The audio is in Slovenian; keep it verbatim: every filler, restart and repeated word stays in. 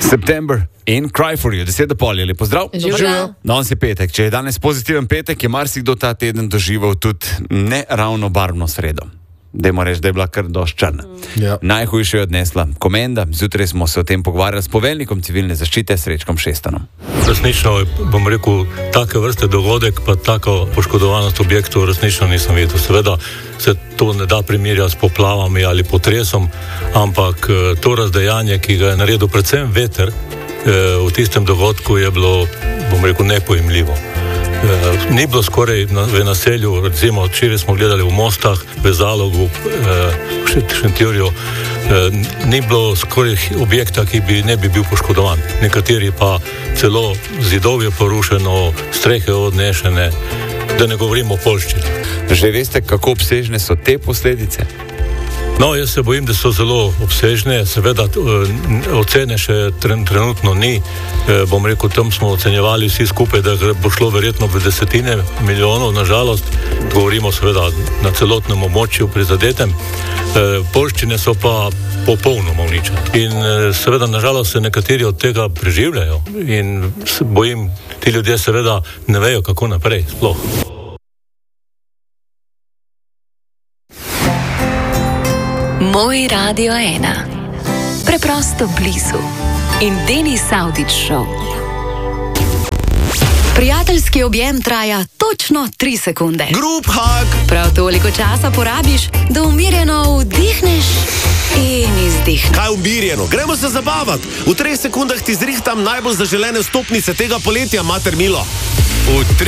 September in Cry for You, deset do pol, lepo zdrav. Živijo. Danes je petek, če je danes pozitiven petek, je marsikdo ta teden doživel tudi ne ravno barvno sredo. Dajmo reči, da je bila kar dosti črna. Ja. Najhujše je odnesla komenda, zjutraj smo se o tem pogovarjali s poveljnikom civilne zaščite Srečkom Šestanom. Resnično, bom rekel, take vrste dogodek, pa tako poškodovanost objektov resnično nisem videl. Seveda se to ne da primerjati s poplavami ali potresom, ampak to razdejanje, ki ga je naredil predvsem veter, v tistem dogodku je bilo, bom rekel, nepojemljivo. Uh, ni bilo skoraj na, v naselju, recimo včeraj smo gledali v Mostah, v Zalogu, uh, v Šentjurju, uh, ni bilo skoraj objekta, ki bi ne bi bil poškodovan. Nekateri pa celo zidov je porušeno, strehe odnešene, da ne govorimo o poljščini. Že veste, kako obsežne so te posledice? No, jaz se bojim, da so zelo obsežne, seveda ocene še trenutno ni, bom rekel, tam smo ocenjevali vsi skupaj, da bo šlo verjetno v desetine milijonov, nažalost, govorimo seveda na celotnem območju prizadetem, poljščine so pa popolnoma uničene in seveda nažalost se nekateri od tega preživljajo in se bojim, ti ljudje seveda ne vejo, kako naprej sploh. Moj Radio ena. Preprosto blizu. In Denis Avdić Show. Prijateljski objem traja točno tri sekunde. Group hug! Prav toliko časa porabiš, da umirjeno vdihneš in izdihneš. Kaj umirjeno? Gremo se zabavati. V treh sekundah ti zrihtam najbolj zaželene vstopnice tega poletja, mater milo. V